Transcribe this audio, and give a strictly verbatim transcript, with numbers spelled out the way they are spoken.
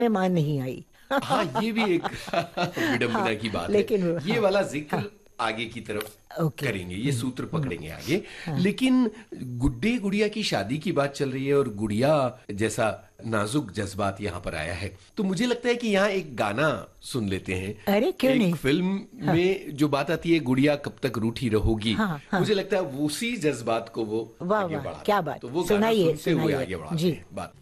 में मान नहीं आई। हाँ, ये भी एक विडंबना हाँ, की बात है। लेकिन वो ये हाँ, वाला ज़िक्र हाँ, आगे की तरफ ओके। करेंगे, ये हुँ, सूत्र हुँ, पकड़ेंगे आगे। हाँ, लेकिन गुड्डे गुड़िया की शादी की बात चल रही है और गुड़िया जैसा नाजुक जज़्बात यहाँ पर आया है, तो मुझे लगता है कि यहाँ एक गाना सुन लेते हैं। अरे क्यों एक नहीं? फ़िल्म हाँ, में जो बात आती है, गुड़िया कब तक रूठी रहोगी, हाँ, हाँ। मुझे लगता है वो उसी जज़्बात को वो वाह, आगे वाह! बढ़ाते क्या हैं। बात! तो वो गाना सुनाइए, सुनते हुए सुनाइए। आगे बढ़ाते जी। हैं बात।